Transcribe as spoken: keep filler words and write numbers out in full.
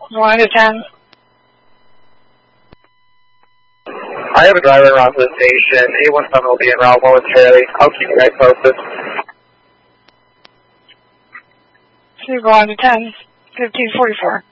one to ten. I have a driver around the station. eight one seven will be en route momentarily. I'll keep you guys posted. So go on to ten, fifteen forty-four.